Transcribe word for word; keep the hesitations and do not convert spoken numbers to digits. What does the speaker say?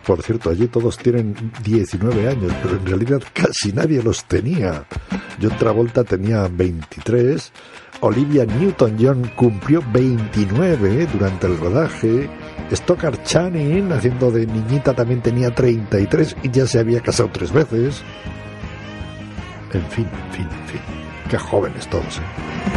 Por cierto, allí todos tienen diecinueve años, pero en realidad casi nadie los tenía. John Travolta tenía veintitrés, Olivia Newton-John cumplió veintinueve durante el rodaje, Stockard Channing, haciendo de niñita, también tenía treinta y tres y ya se había casado tres veces. En fin, en fin, en fin. Qué jóvenes todos, ¿eh?